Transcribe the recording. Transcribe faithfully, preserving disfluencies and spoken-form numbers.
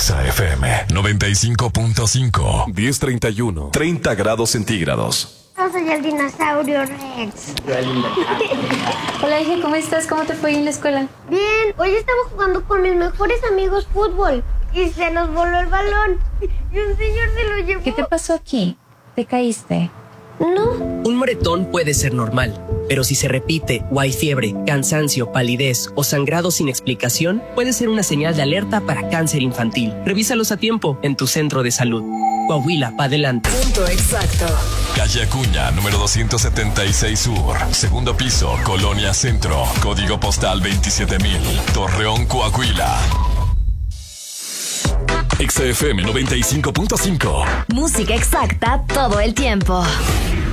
Exa F M noventa y cinco punto cinco. diez treinta y uno. treinta grados centígrados. Yo soy el dinosaurio Rex. Hola, hija, ¿cómo estás? ¿Cómo te fue en la escuela? Bien, hoy estaba jugando con mis mejores amigos fútbol y se nos voló el balón y un señor se lo llevó. ¿Qué te pasó aquí? ¿Te caíste? No. Un moretón puede ser normal, pero si se repite o hay fiebre, cansancio, palidez o sangrado sin explicación, puede ser una señal de alerta para cáncer infantil. Revísalos a tiempo en tu centro de salud. Coahuila, pa' adelante. Punto exacto. Calle Acuña, número doscientos setenta y seis Sur. Segundo piso, Colonia Centro. Código postal veintisiete mil. Torreón, Coahuila. Exa F M noventa y cinco punto cinco. Música exacta todo el tiempo.